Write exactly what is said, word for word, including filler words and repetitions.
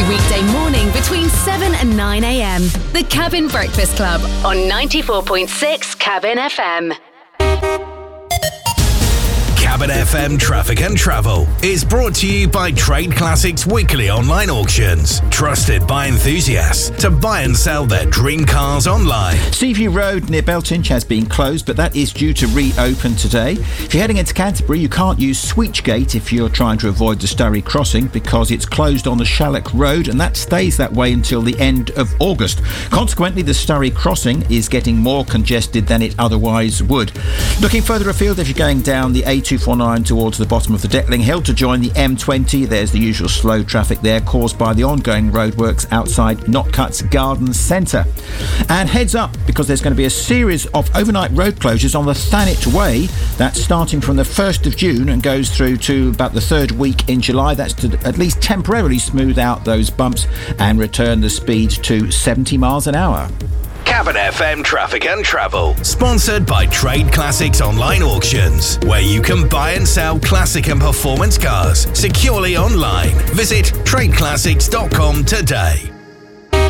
weekday morning between seven and nine a.m. The Cabin Breakfast Club on ninety-four point six Cabin F M. Cabin F M Traffic and Travel is brought to you by Trade Classics Weekly Online Auctions. Trusted by enthusiasts to buy and sell their dream cars online. Seaview Road near Beltinch has been closed, but that is due to reopen today. If you're heading into Canterbury, you can't use Switchgate if you're trying to avoid the Sturry Crossing because it's closed on the Shallock Road, and that stays that way until the end of August. Consequently, the Sturry Crossing is getting more congested than it otherwise would. Looking further afield, if you're going down the A two forty-nine towards the bottom of the Detling Hill to join the M twenty, there's the usual slow traffic there caused by the ongoing roadworks outside Notcutt's Garden Centre. And heads up, because there's going to be a series of overnight road closures on the Thanet Way. That's starting from the first of June and goes through to about the third week in July. That's to at least temporarily smooth out those bumps and return the speed to seventy miles an hour. Cabin F M Traffic and Travel, sponsored by Trade Classics Online Auctions, where you can buy and sell classic and performance cars securely online. Visit trade classics dot com today.